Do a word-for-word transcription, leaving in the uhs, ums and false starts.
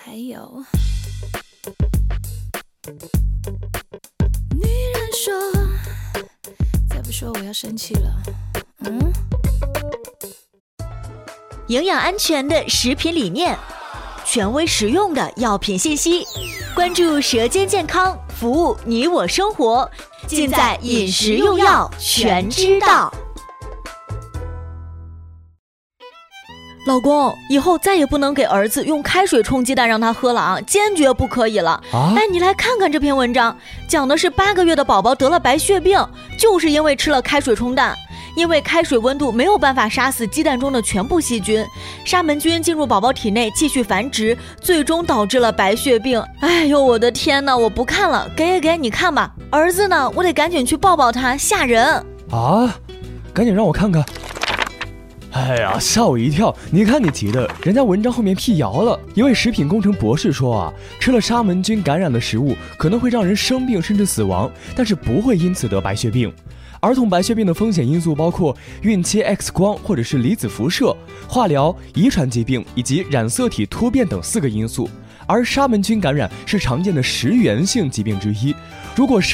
还有女人说，再不说我要生气了。嗯， 营养安全的食品理念，权威实用的药品信息，关注舌尖健康，服务你我生活，尽在饮食用药全知道。老公，以后再也不能给儿子用开水冲鸡蛋让他喝了啊，坚决不可以了。 啊、 哎，你来看看这篇文章，讲的是八个月的宝宝得了白血病，就是因为吃了开水冲蛋。因为开水温度没有办法杀死鸡蛋中的全部细菌，沙门菌进入宝宝体内继续繁殖，最终导致了白血病。哎呦，我的天哪，我不看了，给给给，你看吧。儿子呢，我得赶紧去抱抱他，吓人啊！赶紧让我看看。哎呀，吓我一跳！你看你急的，人家文章后面辟谣了。一位食品工程博士说啊，吃了沙门菌感染的食物可能会让人生病甚至死亡，但是不会因此得白血病。儿童白血病的风险因素包括孕期 X 光或者是离子辐射、化疗、遗传疾病以及染色体突变等四个因素。而沙门菌感染是常见的食源性疾病之一，如果